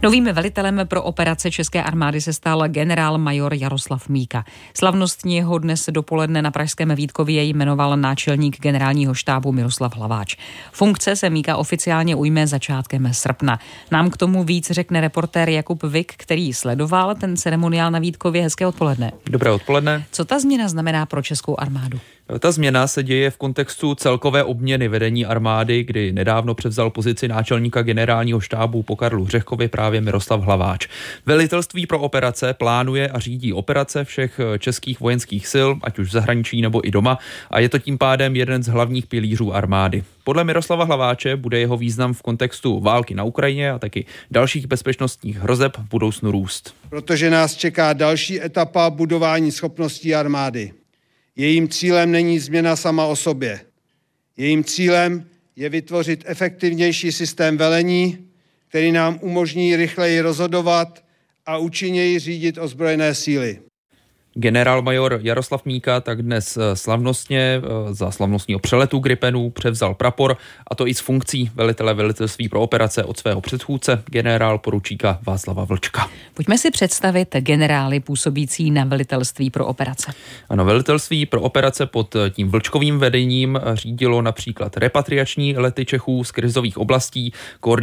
Novým velitelem pro operace české armády se stal generál-major Jaroslav Míka. Slavnostně ho dnes dopoledne na pražském Vítkově jmenoval náčelník generálního štábu Miroslav Hlaváč. Funkce se Míka oficiálně ujme začátkem srpna. Nám k tomu víc řekne reportér Jakub Vik, který sledoval ten ceremoniál na Vítkově. Hezké odpoledne. Dobré odpoledne. Co ta změna znamená pro českou armádu? Ta změna se děje v kontextu celkové obměny vedení armády, kdy nedávno převzal pozici náčelníka generálního štábu po Karlu Řehkovi právě Miroslav Hlaváč. Velitelství pro operace plánuje a řídí operace všech českých vojenských sil, ať už v zahraničí nebo i doma, a je to tím pádem jeden z hlavních pilířů armády. Podle Miroslava Hlaváče bude jeho význam v kontextu války na Ukrajině a taky dalších bezpečnostních hrozeb v budoucnu růst. Protože nás čeká další etapa budování schopností armády. Jejím cílem není změna sama o sobě. Jejím cílem je vytvořit efektivnější systém velení, který nám umožní rychleji rozhodovat a účinněji řídit ozbrojené síly. Generál-major Jaroslav Míka tak dnes slavnostně za slavnostního přeletu Gripenů převzal prapor, a to i s funkcí velitele velitelství pro operace od svého předchůdce, generál poručíka Václava Vlčka. Pojďme si představit generály působící na velitelství pro operace. Ano, velitelství pro operace pod tím Vlčkovým vedením řídilo například repatriační lety Čechů z krizových oblastí,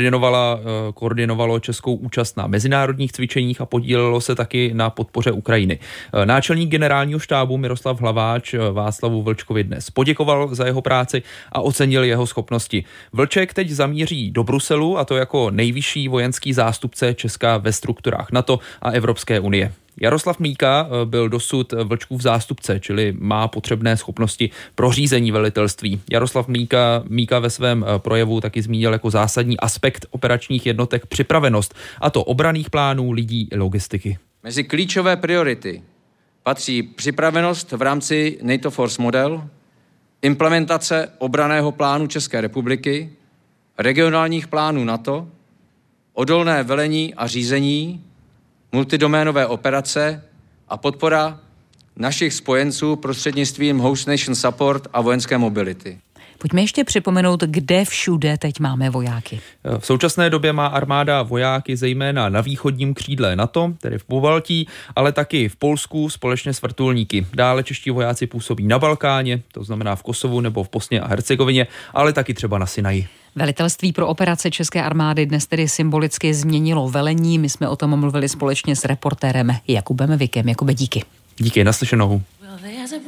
koordinovalo českou účast na mezinárodních cvičeních a podílelo se taky na podpoře Ukrajiny. Náčelník generálního štábu Miroslav Hlaváč Václavu Vlčkovi dnes poděkoval za jeho práci a ocenil jeho schopnosti. Vlček teď zamíří do Bruselu, a to jako nejvyšší vojenský zástupce Česka ve strukturách NATO a Evropské unie. Jaroslav Míka byl dosud Vlčkův zástupce, čili má potřebné schopnosti pro řízení velitelství. Jaroslav Míka ve svém projevu taky zmínil jako zásadní aspekt operačních jednotek připravenost, a to obranných plánů, lidí i logistiky. Mezi klíčové priority patří připravenost v rámci NATO Force Model, implementace obranného plánu České republiky, regionálních plánů NATO, odolné velení a řízení, multidoménové operace a podpora našich spojenců prostřednictvím Host Nation Support a vojenské mobility. Pojďme ještě připomenout, kde všude teď máme vojáky. V současné době má armáda vojáky zejména na východním křídle NATO, tedy v Pobaltí, ale taky v Polsku společně s vrtulníky. Dále čeští vojáci působí na Balkáně, to znamená v Kosovu nebo v Bosně a Hercegovině, ale taky třeba na Sinaji. Velitelství pro operace české armády dnes tedy symbolicky změnilo velení. My jsme o tom mluvili společně s reportérem Jakubem Vikem. Jakube, díky. Díky, naslyšenou.